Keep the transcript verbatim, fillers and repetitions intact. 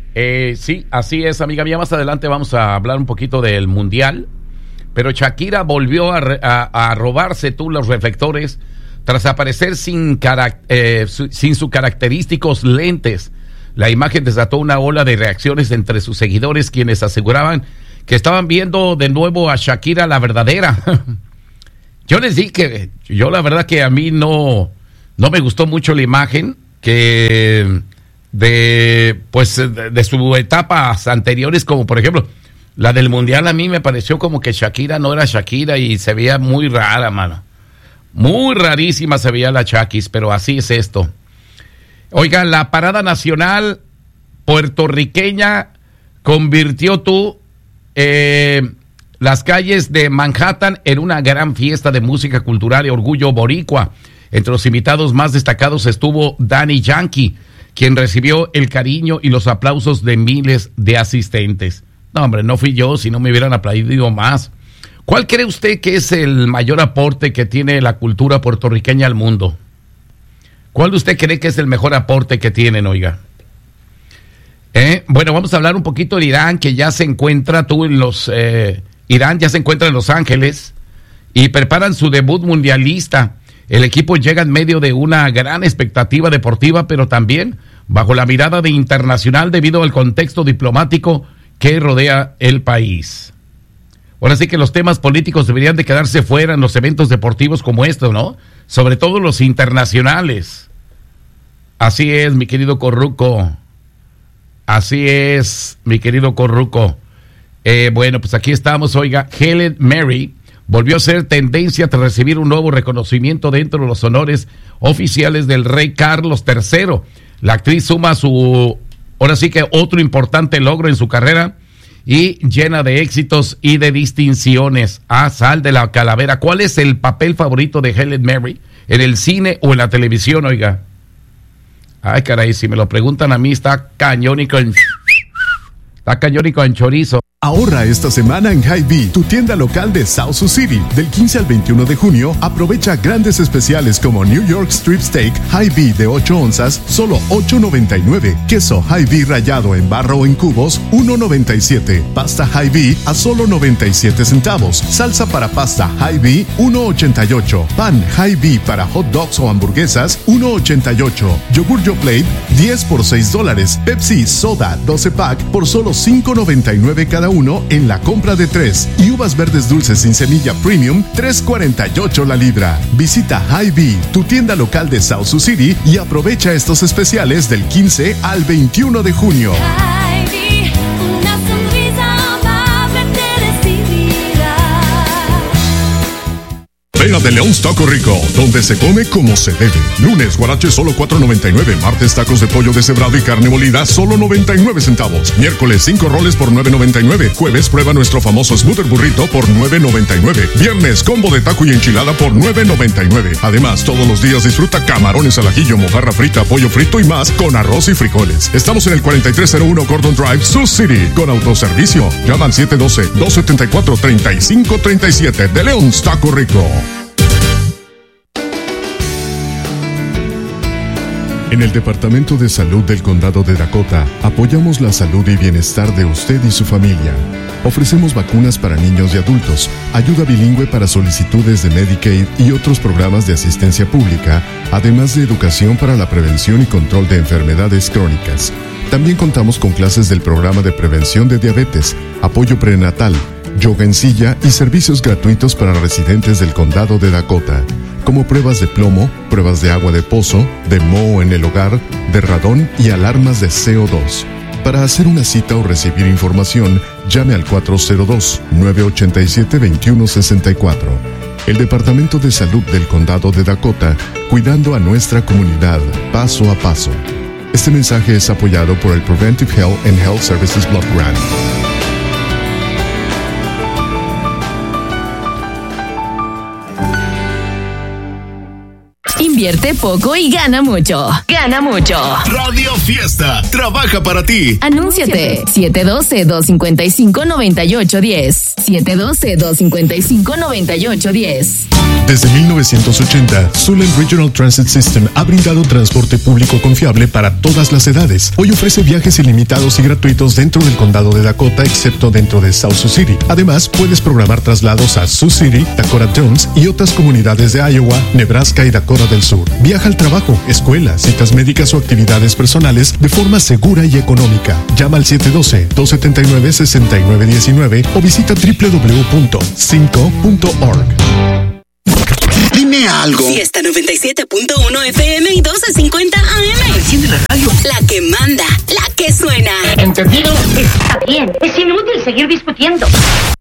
Eh, sí, así es, amiga mía. Más adelante vamos a hablar un poquito del Mundial. Pero Shakira volvió a, a, a robarse tú los reflectores tras aparecer sin, carac- eh, su, sin sus característicos lentes. La imagen desató una ola de reacciones entre sus seguidores, quienes aseguraban que estaban viendo de nuevo a Shakira la verdadera. Yo les dije que yo la verdad que a mí no, no me gustó mucho la imagen que de pues de, de sus etapas anteriores, como por ejemplo la del Mundial. A mí me pareció como que Shakira no era Shakira y se veía muy rara, mano. Muy rarísima se veía la Shakis, pero así es esto. Oiga, la parada nacional puertorriqueña convirtió tú eh, las calles de Manhattan en una gran fiesta de música cultural y orgullo boricua. Entre los invitados más destacados estuvo Daddy Yankee, quien recibió el cariño y los aplausos de miles de asistentes. No, hombre, no fui yo, si no me hubieran aplaudido más. ¿Cuál cree usted que es el mayor aporte que tiene la cultura puertorriqueña al mundo? ¿Cuál usted cree que es el mejor aporte que tienen, oiga? ¿Eh? Bueno, vamos a hablar un poquito de Irán, que ya se encuentra, tú en los... Eh, Irán ya se encuentra en Los Ángeles y preparan su debut mundialista. El equipo llega en medio de una gran expectativa deportiva, pero también bajo la mirada de internacional debido al contexto diplomático que rodea el país. Ahora sí que los temas políticos deberían de quedarse fuera en los eventos deportivos como estos, ¿no? Sobre todo los internacionales. Así es, mi querido Corruco. Así es, mi querido Corruco. Eh, bueno, pues aquí estamos, oiga. Helen Mirren volvió a ser tendencia tras recibir un nuevo reconocimiento dentro de los honores oficiales del rey Carlos tercero. La actriz suma su, ahora sí que otro importante logro en su carrera y llena de éxitos y de distinciones. Ah, sal de la calavera. ¿Cuál es el papel favorito de Helen Mirren? ¿En el cine o en la televisión, oiga? Ay, caray, si me lo preguntan a mí, está cañónico en... Está cañónico en chorizo. Ahorra esta semana en Hy-Vee, tu tienda local de South Sioux City. Del quince al veintiuno de junio, aprovecha grandes especiales como New York Strip Steak Hy-Vee de ocho onzas, solo ocho noventa y nueve. Queso Hy-Vee rallado en barra o en cubos, uno noventa y siete. Pasta Hy-Vee a solo noventa y siete centavos. Salsa para pasta Hy-Vee, uno ochenta y ocho. Pan Hy-Vee para hot dogs o hamburguesas, uno ochenta y ocho. Yogur Yoplait, diez por seis dólares. Pepsi Soda, doce pack por solo cinco noventa y nueve cada uno en la compra de tres. Y uvas verdes dulces sin semilla premium, tres cuarenta y ocho la libra. Visita Hy-Vee, tu tienda local de South Sioux City, y aprovecha estos especiales del quince al veintiuno de junio. Hy-Vee, una sonrisa amable te recibirá. Ven a De Leon's Taco Rico, donde se come como se debe. Lunes, guarache solo cuatro noventa y nueve. Martes, tacos de pollo deshebrado y carne molida solo noventa y nueve centavos. Miércoles, cinco roles por nueve noventa y nueve. Jueves, prueba nuestro famoso Smoother Burrito por nueve noventa y nueve. Viernes, combo de taco y enchilada por nueve noventa y nueve. Además, todos los días disfruta camarones al ajillo, mojarra frita, pollo frito y más con arroz y frijoles. Estamos en el cuarenta y tres cero uno Gordon Drive, Sioux City, con autoservicio. Llaman siete uno dos, dos siete cuatro, tres cinco tres siete. De Leon's Taco Rico. En el Departamento de Salud del Condado de Dakota, apoyamos la salud y bienestar de usted y su familia. Ofrecemos vacunas para niños y adultos, ayuda bilingüe para solicitudes de Medicaid y otros programas de asistencia pública, además de educación para la prevención y control de enfermedades crónicas. También contamos con clases del programa de prevención de diabetes, apoyo prenatal, yoga en silla y servicios gratuitos para residentes del Condado de Dakota, como pruebas de plomo, pruebas de agua de pozo, de moho en el hogar, de radón y alarmas de C O dos. Para hacer una cita o recibir información, llame al cuatro cero dos, nueve ocho siete, dos uno seis cuatro. El Departamento de Salud del Condado de Dakota, cuidando a nuestra comunidad paso a paso. Este mensaje es apoyado por el Preventive Health and Health Services Block Grant. Invierte poco y gana mucho. Gana mucho. Radio Fiesta trabaja para ti. Anúnciate. siete uno dos, dos cinco cinco, nueve ocho uno cero. siete uno dos, dos cinco cinco, nueve ocho uno cero. Desde mil novecientos ochenta, Sulen Regional Transit System ha brindado transporte público confiable para todas las edades. Hoy ofrece viajes ilimitados y gratuitos dentro del condado de Dakota, excepto dentro de South Sioux City. Además, puedes programar traslados a Sioux City, Dakota Jones y otras comunidades de Iowa, Nebraska y Dakota del Sur. Viaja al trabajo, escuela, citas médicas o actividades personales de forma segura y económica. Llama al siete uno dos, dos siete nueve, seis nueve uno nueve o visita doble u doble u doble u punto cinco punto org. Dime algo. Fiesta noventa y siete punto uno F M y doce cincuenta A M. Enciende la radio. La que manda, la que suena. ¿Entendido? Está bien. Es inútil seguir discutiendo.